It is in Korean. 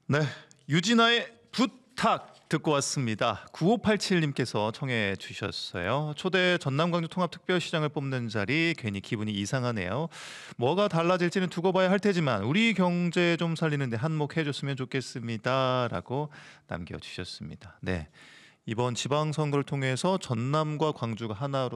네, 유진아의 부탁 듣고 왔습니다. 9587님께서 청해 주셨어요. 초대 전남광주 통합특별시장을 뽑는 자리 괜히 기분이 이상하네요. 뭐가 달라질지는 두고 봐야 할 테지만 우리 경제 좀 살리는데 한몫해줬으면 좋겠습니다라고 남겨주셨습니다. 네, 이번 지방선거를 통해서 전남과 광주가 하나로